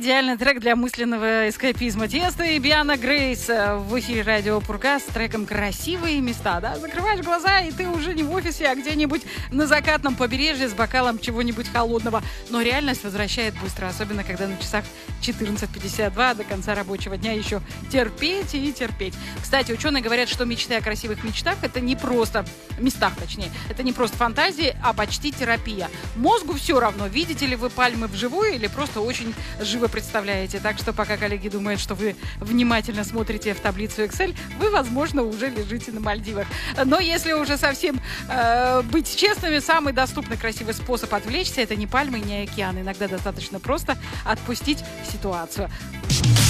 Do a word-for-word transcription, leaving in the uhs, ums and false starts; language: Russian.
идеальный трек для мысленного эскапизма. Тиесто и Биана Грейс в эфире радио Пурга с треком «Красивые места». Да? Закрываешь глаза, и ты уже не в офисе, а где-нибудь на закатном побережье с бокалом чего-нибудь холодного. Но реальность возвращает быстро, особенно когда на часах четырнадцать пятьдесят два, до конца рабочего дня еще терпеть и терпеть. Кстати, ученые говорят, что мечты о красивых мечтах – это не просто, местах точнее, это не просто фантазии, а почти терапия. Мозгу все равно, видите ли вы пальмы вживую или просто очень живо представляете. Так что пока коллеги думают, что вы внимательно смотрите в таблицу Excel, вы, возможно, уже лежите на Мальдивах. Но если уже совсем э, быть честными, самый доступный красивый способ отвлечься – это не пальмы и не океан. Иногда достаточно просто отпустить ситуацию.